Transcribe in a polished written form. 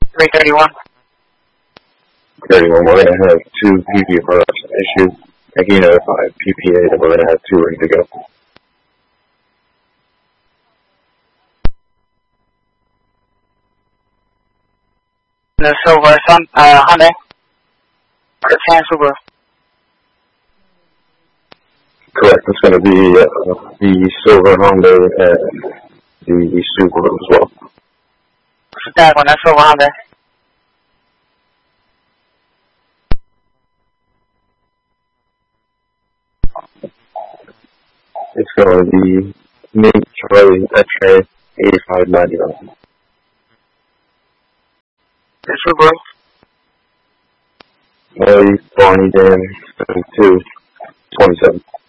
331. 31, we're going to have 2 PPA production issued. I can notify PPA that we're going to have 2 ready to go. The Silver Sun, Hyundai. Or 10 Subaru. Correct, it's going to be the Silver Honda and the Subaru as well. That one, that's Silver Hyundai. It's going to be me, Charlie, X-Ray, 8599. The Subaru. Molly, Bonnie, Dan, 72, 27.